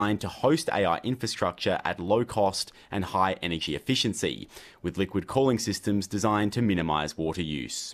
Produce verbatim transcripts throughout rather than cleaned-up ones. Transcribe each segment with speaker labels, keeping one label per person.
Speaker 1: to host A I infrastructure at low cost and high energy efficiency, with liquid cooling systems designed to minimise water use.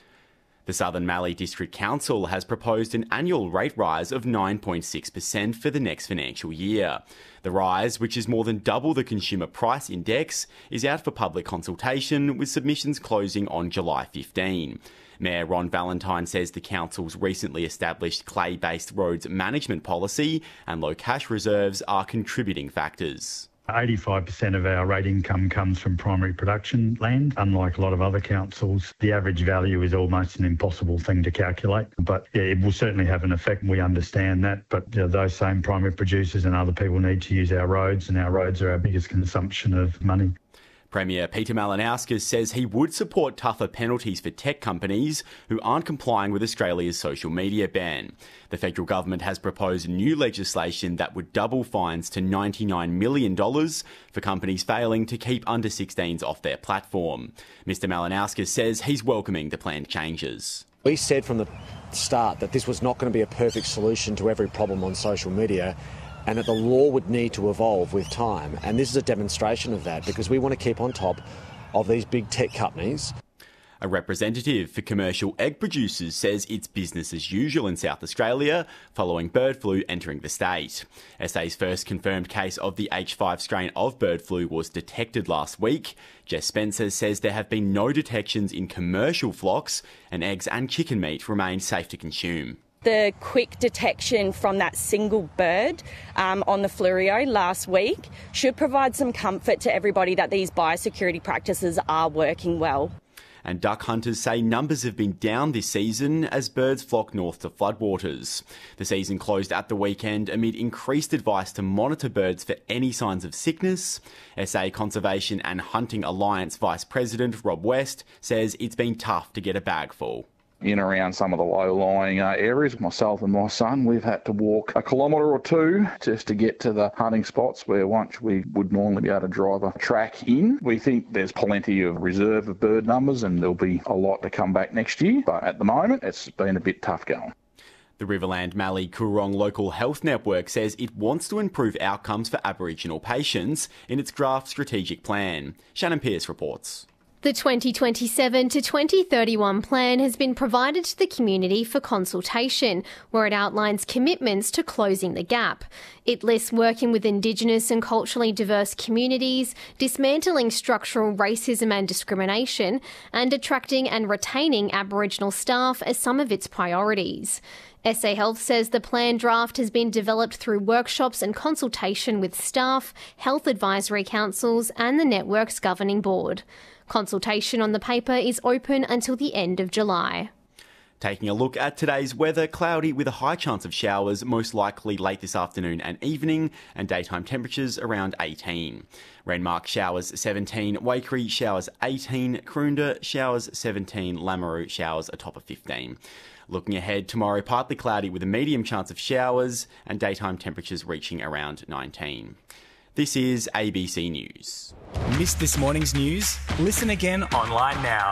Speaker 1: The Southern Mallee District Council has proposed an annual rate rise of nine point six percent for the next financial year. The rise, which is more than double the Consumer Price Index, is out for public consultation, with submissions closing on July fifteenth. Mayor Ron Valentine says the council's recently established clay-based roads management policy and low cash reserves are contributing factors.
Speaker 2: eighty-five percent of our rate income comes from primary production land. Unlike a lot of other councils, the average value is almost an impossible thing to calculate. But yeah, it will certainly have an effect. We understand that. But you know, those same primary producers and other people need to use our roads, and our roads are our biggest consumption of money.
Speaker 1: Premier Peter Malinauskas says he would support tougher penalties for tech companies who aren't complying with Australia's social media ban. The federal government has proposed new legislation that would double fines to ninety-nine million dollars for companies failing to keep under sixteens off their platform. Mister Malinauskas says he's welcoming the planned changes.
Speaker 3: We said from the start that this was not going to be a perfect solution to every problem on social media, and that the law would need to evolve with time. And this is a demonstration of that, because we want to keep on top of these big tech companies.
Speaker 1: A representative for commercial egg producers says it's business as usual in South Australia following bird flu entering the state. S A's first confirmed case of the H five strain of bird flu was detected last week. Jess Spencer says there have been no detections in commercial flocks, and eggs and chicken meat remain safe to consume.
Speaker 4: The quick detection from that single bird um, on the Fleurieu last week should provide some comfort to everybody that these biosecurity practices are working well.
Speaker 1: And duck hunters say numbers have been down this season as birds flock north to floodwaters. The season closed at the weekend amid increased advice to monitor birds for any signs of sickness. S A Conservation and Hunting Alliance Vice President Rob West says it's been tough to get a bag full.
Speaker 5: In around some of the low-lying uh, areas, myself and my son, we've had to walk a kilometre or two just to get to the hunting spots where once we would normally be able to drive a track in. We think there's plenty of reserve of bird numbers and there'll be a lot to come back next year, but at the moment it's been a bit tough going.
Speaker 1: The Riverland Mallee Coorong Local Health Network says it wants to improve outcomes for Aboriginal patients in its draft strategic plan. Shannon Pearce reports.
Speaker 6: The twenty twenty-seven to twenty thirty-one plan has been provided to the community for consultation, where it outlines commitments to closing the gap. It lists working with Indigenous and culturally diverse communities, dismantling structural racism and discrimination, and attracting and retaining Aboriginal staff as some of its priorities. S A Health says the plan draft has been developed through workshops and consultation with staff, health advisory councils and the network's governing board. Consultation on the paper is open until the end of July.
Speaker 1: Taking a look at today's weather, cloudy with a high chance of showers, most likely late this afternoon and evening, and daytime temperatures around eighteen. Renmark showers seventeen, Waikerie showers eighteen, Croonda showers seventeen, Lameroo showers a top of fifteen. Looking ahead, tomorrow partly cloudy with a medium chance of showers and daytime temperatures reaching around nineteen. This is A B C News.
Speaker 7: Missed this morning's news? Listen again online now.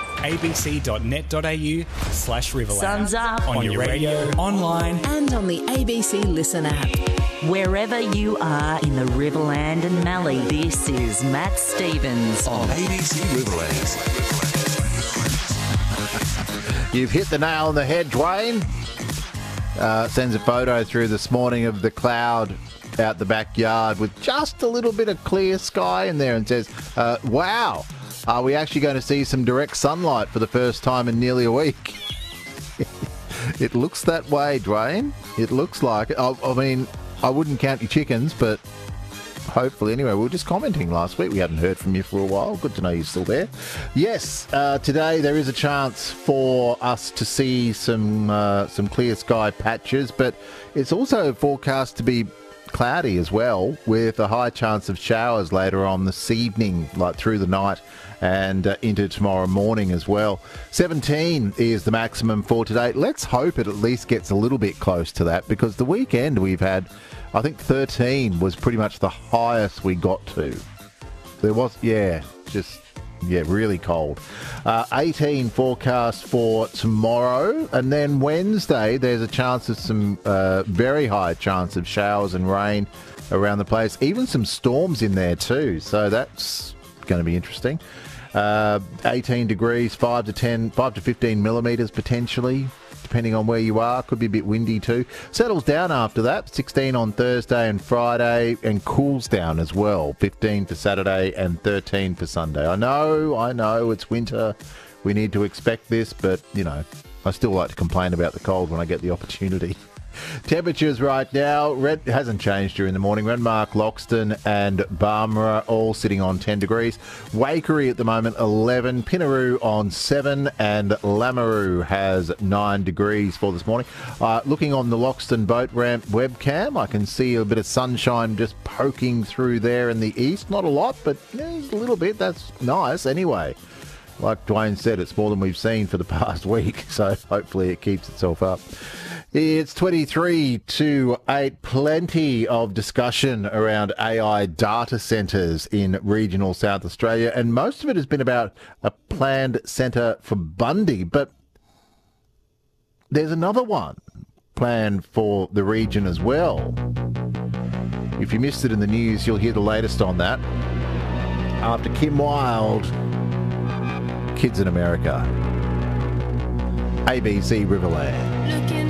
Speaker 7: abc.net.au slash Riverland.
Speaker 8: Sun's up.
Speaker 7: On, on your radio, radio, online.
Speaker 8: And on the A B C Listen app. Wherever you are in the Riverland and Mallee, this is Matt Stevens
Speaker 9: on A B C Riverland.
Speaker 10: You've hit the nail on the head, Dwayne. Uh, sends a photo through this morning of the cloud out the backyard with just a little bit of clear sky in there and says, uh, wow, are we actually going to see some direct sunlight for the first time in nearly a week? It looks that way, Dwayne. It looks like it. I, I mean, I wouldn't count your chickens, but hopefully. Anyway, we were just commenting last week. We hadn't heard from you for a while. Good to know you're still there. Yes, uh, today there is a chance for us to see some uh, some clear sky patches, but it's also forecast to be cloudy as well, with a high chance of showers later on this evening, like through the night and uh, into tomorrow morning as well. seventeen is the maximum for today. Let's hope it at least gets a little bit close to that, because the weekend we've had, I think thirteen was pretty much the highest we got to. There was, yeah, just Yeah, really cold. Uh, eighteen forecast for tomorrow. And then Wednesday, there's a chance of some uh, very high chance of showers and rain around the place. Even some storms in there too. So that's going to be interesting. Uh, eighteen degrees, five to ten, five to fifteen millimetres potentially, depending on where you are. Could be a bit windy too. Settles down after that, sixteen on Thursday and Friday, and cools down as well, fifteen for Saturday and thirteen for Sunday. I know, I know, it's winter. We need to expect this, but, you know, I still like to complain about the cold when I get the opportunity. Temperatures right now, Red hasn't changed during the morning. Renmark, Loxton and Barmera all sitting on ten degrees. Waikerie at the moment eleven, Pinaroo on seven, and Lameroo has nine degrees for this morning. Uh, looking on the Loxton boat ramp webcam, I can see a bit of sunshine just poking through there in the east. Not a lot, but yeah, a little bit. That's nice anyway. Like Dwayne said, it's more than we've seen for the past week, so hopefully it keeps itself up. It's twenty-three to eight. Plenty of discussion around A I data centres in regional South Australia, and most of it has been about a planned centre for Bundy. But there's another one planned for the region as well. If you missed it in the news, you'll hear the latest on that after Kim Wilde, Kids in America. A B C Riverland.